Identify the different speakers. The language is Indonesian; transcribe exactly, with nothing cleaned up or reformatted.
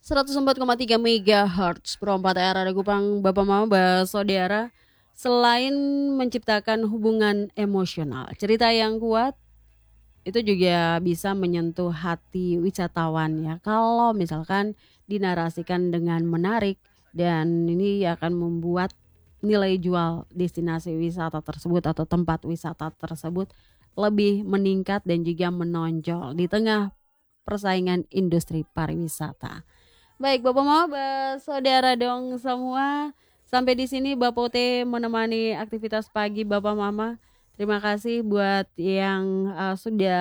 Speaker 1: seratus empat koma tiga megahertz Pro empat R ada Kupang Bapak Mama Bapak Saudara. Selain menciptakan hubungan emosional, cerita yang kuat itu juga bisa menyentuh hati wisatawan ya. Kalau misalkan dinarasikan dengan menarik dan ini akan membuat nilai jual destinasi wisata tersebut atau tempat wisata tersebut lebih meningkat dan juga menonjol di tengah persaingan industri pariwisata. Baik, Bapak Mama, Bapak Saudara dong semua. Sampai di sini Bapak T menemani aktivitas pagi Bapak Mama. Terima kasih buat yang uh, sudah